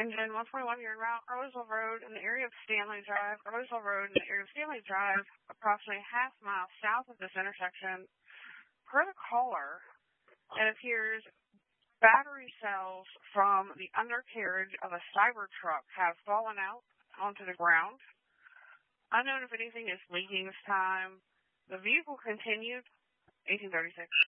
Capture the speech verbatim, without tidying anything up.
Engine one twenty-one, you're en route, Roseville Road in the area of Stanley Drive. Roseville Road in the area of Stanley Drive, approximately half mile south of this intersection. Per the caller, it appears battery cells from the undercarriage of a Cybertruck have fallen out onto the ground. Unknown if anything is leaking this time. The vehicle continued, eighteen thirty-six.